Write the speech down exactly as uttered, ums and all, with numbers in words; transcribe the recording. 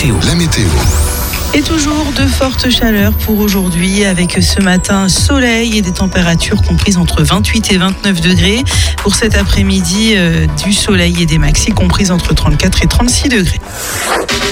météo. La météo. Et toujours de fortes chaleurs pour aujourd'hui, avec ce matin soleil et des températures comprises entre vingt-huit et vingt-neuf degrés. Pour cet après-midi, euh, du soleil et des maxis comprises entre trente-quatre et trente-six degrés.